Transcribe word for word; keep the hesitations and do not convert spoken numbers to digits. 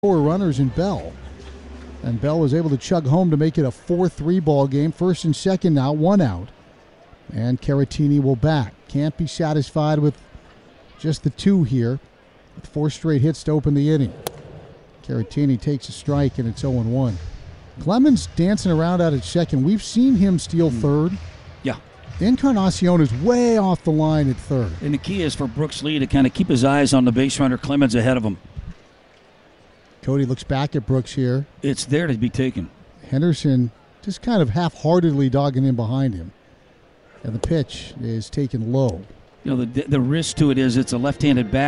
Four runners in Bell. And Bell was able to chug home to make it a four three ball game. First and second now, one out. And Caratini will bat. Can't be satisfied with just the two here. With four straight hits to open the inning. Caratini takes a strike and it's oh one. Clemens dancing around out at second. We've seen him steal third. Yeah. Encarnacion is way off the line at third. And the key is for Brooks Lee to kind of keep his eyes on the base runner. Clemens ahead of him. Cody looks back at Brooks here. It's there to be taken. Henderson just kind of half-heartedly dogging in behind him. And the pitch is taken low. You know, the, the risk to it is it's a left-handed bat.